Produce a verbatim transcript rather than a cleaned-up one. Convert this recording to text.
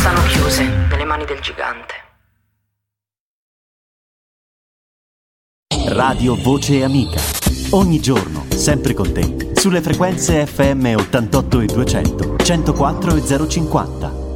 restano chiuse nelle mani del gigante. Radio Voce Amica. Ogni giorno, sempre con te, sulle frequenze F M ottantotto e duecento, centoquattro e zero cinquanta.